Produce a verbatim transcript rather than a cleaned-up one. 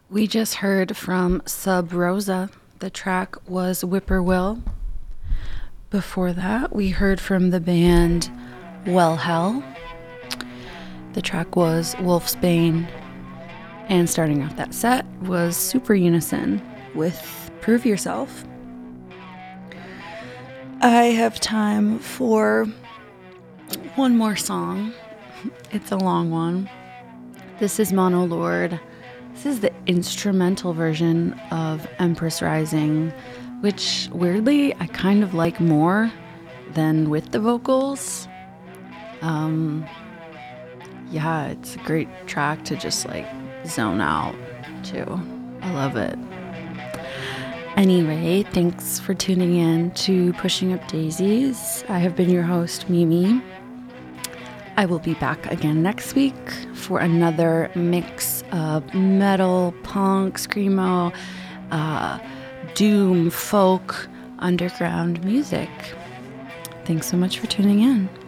We just heard from Sub Rosa. The track was Whippoorwill. Before that, we heard from the band Well Hell. The track was Wolfsbane. And starting off that set was Super Unison with Prove Yourself. I have time for one more song. It's a long one. This is Monolord. This is the instrumental version of Empress Rising, which weirdly I kind of like more than with the vocals. Um, yeah, it's a great track to just like zone out to. I love it. Anyway, thanks for tuning in to Pushing Up Daisies. I have been your host, Mimi. I will be back again next week for another mix of metal, punk, screamo, uh, doom, folk, underground music. Thanks so much for tuning in.